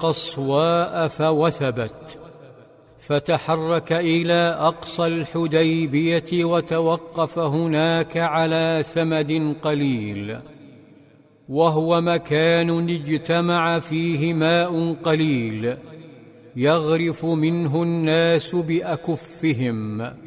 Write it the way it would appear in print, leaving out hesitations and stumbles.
القصواء فوثبت، فتحرك إلى أقصى الحديبية وتوقف هناك على ثمد قليل، وهو مكان اجتمع فيه ماء قليل يغرف منه الناس بأكفهم.